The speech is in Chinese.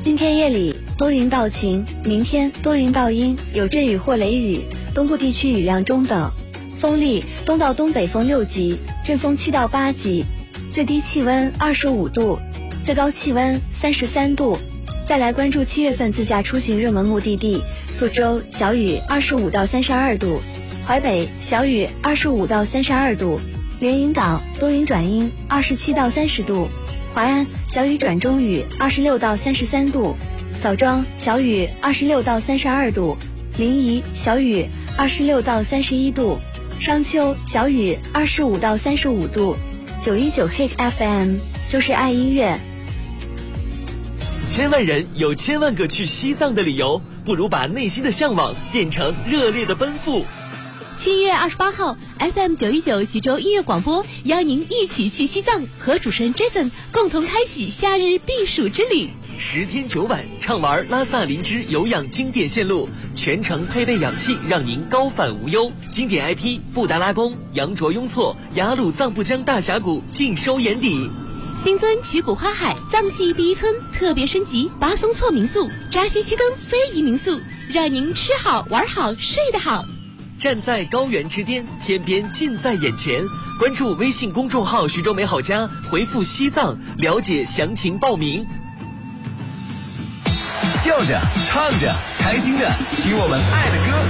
今天夜里多云到晴，明天多云到阴，有阵雨或雷雨，东部地区雨量中等，风力东到东北风6级，阵风7到8级，最低气温25度，最高气温33度。再来关注7月份自驾出行热门目的地：苏州小雨25到32度，淮北小雨25到32度，连云港多云转阴27到30度，淮安小雨转中雨26到33度，枣庄小雨26到32度，临沂小雨26到31度，商丘小雨25到35度。919 Hit FM 就是爱音乐。 千万人有千万个去西藏的理由，不如把内心的向往变成热烈的奔赴。 7月28号 FM 919徐州音乐广播邀您一起去西藏，和主持人 Jason 共同开启夏日避暑之旅。 10天9晚畅玩拉萨林芝有氧经典线路，全程配备氧气，让您高反无忧。经典 IP 布达拉宫、羊卓雍措、雅鲁藏布江大峡谷尽收眼底。 新增曲谷花海藏系第一村特别升级巴松措民宿、扎西区根非遗民宿，让您吃好玩好睡得好。 站在高原之巅，天边近在眼前。关注微信公众号徐州美好家，回复西藏了解详情报名。 笑着唱着开心的听我们爱的歌。